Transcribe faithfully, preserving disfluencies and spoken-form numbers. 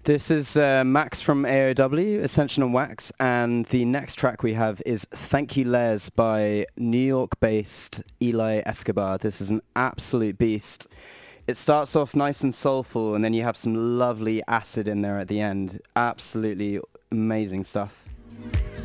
This is uh, Max from A O W, Ascension on Wax, and the next track we have is Thank You Les by New York-based Eli Escobar. This is an absolute beast. It starts off nice and soulful, and then you have some lovely acid in there at the end. Absolutely amazing stuff.